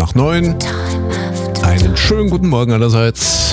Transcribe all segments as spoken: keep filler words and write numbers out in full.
nach neun. Einen schönen guten Morgen allerseits.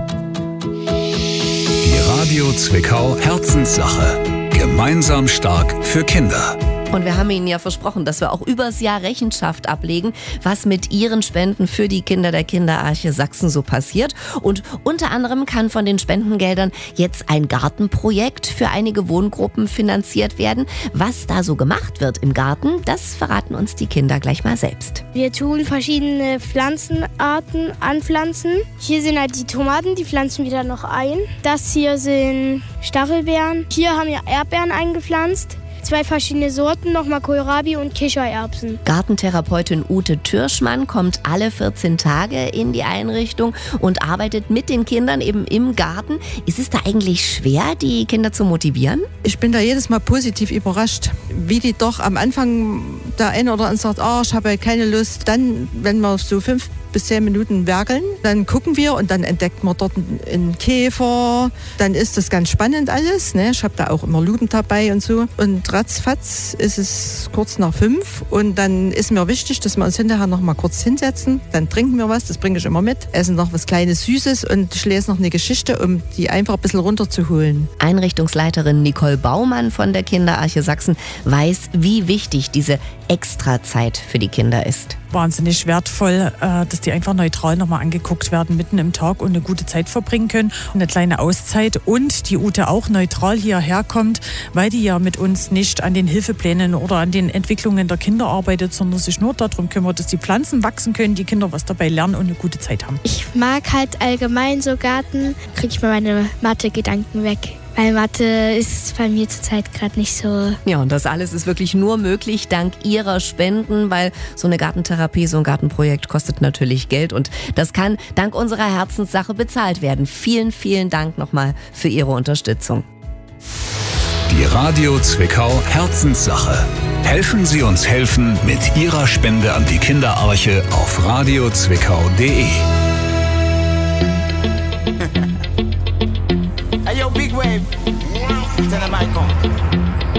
Die Radio Zwickau Herzenssache. Gemeinsam stark für Kinder. Und wir haben Ihnen ja versprochen, dass wir auch übers Jahr Rechenschaft ablegen, was mit Ihren Spenden für die Kinder der Kinderarche Sachsen so passiert. Und unter anderem kann von den Spendengeldern jetzt ein Gartenprojekt für einige Wohngruppen finanziert werden. Was da so gemacht wird im Garten, das verraten uns die Kinder gleich mal selbst. Wir tun verschiedene Pflanzenarten anpflanzen. Hier sind halt die Tomaten, die pflanzen wir dann noch ein. Das hier sind Stachelbeeren. Hier haben wir Erdbeeren eingepflanzt. Zwei verschiedene Sorten, nochmal Kohlrabi und Kichererbsen. Gartentherapeutin Ute Türschmann kommt alle vierzehn Tage in die Einrichtung und arbeitet mit den Kindern eben im Garten. Ist es da eigentlich schwer, die Kinder zu motivieren? Ich bin da jedes Mal positiv überrascht, wie die doch am Anfang der eine oder andere sagt, oh, ich habe keine Lust. Dann, wenn wir so fünf bis zehn Minuten werkeln, dann gucken wir und dann entdeckt man dort einen Käfer. Dann ist das ganz spannend alles. Ne? Ich habe da auch immer Lupen dabei und so. Und ratzfatz ist es kurz nach fünf und dann ist mir wichtig, dass wir uns hinterher noch mal kurz hinsetzen. Dann trinken wir was, das bringe ich immer mit. Essen noch was Kleines Süßes und ich lese noch eine Geschichte, um die einfach ein bisschen runterzuholen. Einrichtungsleiterin Nicole Baumann von der Kinderarche Sachsen weiß, wie wichtig diese Extrazeit für die Kinder ist. Wahnsinnig wertvoll, dass die einfach neutral nochmal angeguckt werden, mitten im Tag und eine gute Zeit verbringen können. Eine kleine Auszeit und die Ute auch neutral hierher kommt, weil die ja mit uns nicht an den Hilfeplänen oder an den Entwicklungen der Kinder arbeitet, sondern sich nur darum kümmert, dass die Pflanzen wachsen können, die Kinder was dabei lernen und eine gute Zeit haben. Ich mag halt allgemein so Garten, kriege ich mal meine Mathe-Gedanken weg. Weil Mathe ist bei mir zurzeit gerade nicht so. Ja, und das alles ist wirklich nur möglich dank Ihrer Spenden, weil so eine Gartentherapie, so ein Gartenprojekt kostet natürlich Geld und das kann dank unserer Herzenssache bezahlt werden. Vielen, vielen Dank nochmal für Ihre Unterstützung. Die Radio Zwickau Herzenssache. Helfen Sie uns helfen mit Ihrer Spende an die Kinderarche auf radio zwickau punkt de. Hey yo, big wave. Tell them I come.